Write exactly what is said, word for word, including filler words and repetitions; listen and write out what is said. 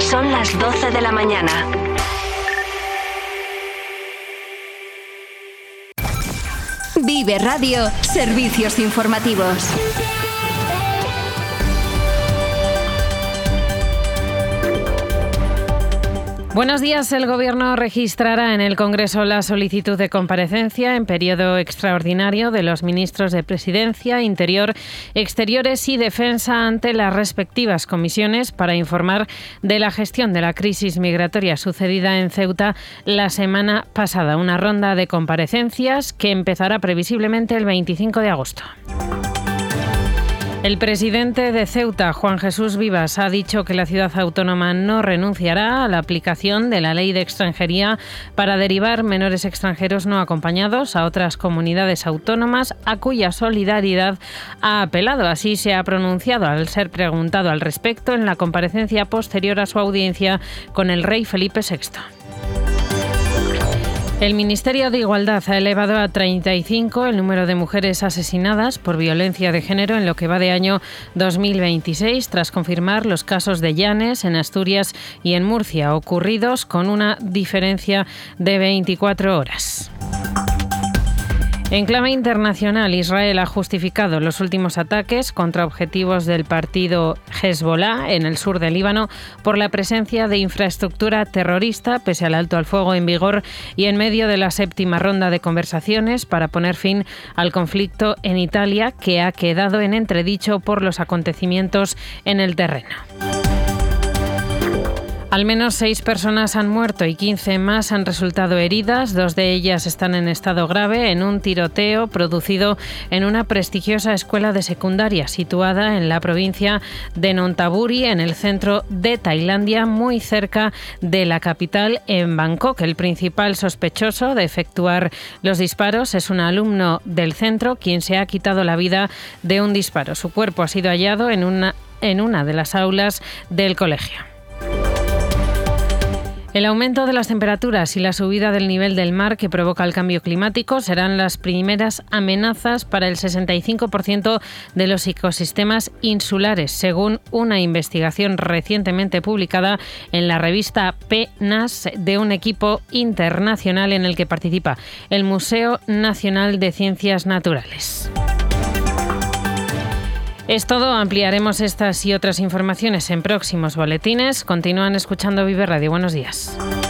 Son las doce de la mañana. Vive Radio, servicios informativos. Buenos días. El Gobierno registrará en el Congreso la solicitud de comparecencia en periodo extraordinario de los ministros de Presidencia, Interior, Exteriores y Defensa ante las respectivas comisiones para informar de la gestión de la crisis migratoria sucedida en Ceuta la semana pasada. Una ronda de comparecencias que empezará previsiblemente el veinticinco de agosto. El presidente de Ceuta, Juan Jesús Vivas, ha dicho que la ciudad autónoma no renunciará a la aplicación de la ley de extranjería para derivar menores extranjeros no acompañados a otras comunidades autónomas a cuya solidaridad ha apelado. Así se ha pronunciado al ser preguntado al respecto en la comparecencia posterior a su audiencia con el rey Felipe sexto. El Ministerio de Igualdad ha elevado a treinta y cinco el número de mujeres asesinadas por violencia de género en lo que va de año dos mil veintiséis, tras confirmar los casos de Llanes en Asturias y en Murcia, ocurridos con una diferencia de veinticuatro horas. En clave internacional, Israel ha justificado los últimos ataques contra objetivos del partido Hezbollah en el sur del Líbano por la presencia de infraestructura terrorista, pese al alto al fuego en vigor y en medio de la séptima ronda de conversaciones para poner fin al conflicto en Italia, que ha quedado en entredicho por los acontecimientos en el terreno. Al menos seis personas han muerto y quince más han resultado heridas. Dos de ellas están en estado grave en un tiroteo producido en una prestigiosa escuela de secundaria situada en la provincia de Nonthaburi, en el centro de Tailandia, muy cerca de la capital, en Bangkok. El principal sospechoso de efectuar los disparos es un alumno del centro, quien se ha quitado la vida de un disparo. Su cuerpo ha sido hallado en una, en una de las aulas del colegio. El aumento de las temperaturas y la subida del nivel del mar que provoca el cambio climático serán las primeras amenazas para el sesenta y cinco por ciento de los ecosistemas insulares, según una investigación recientemente publicada en la revista P N A S de un equipo internacional en el que participa el Museo Nacional de Ciencias Naturales. Es todo. Ampliaremos estas y otras informaciones en próximos boletines. Continúan escuchando Vive Radio. Buenos días.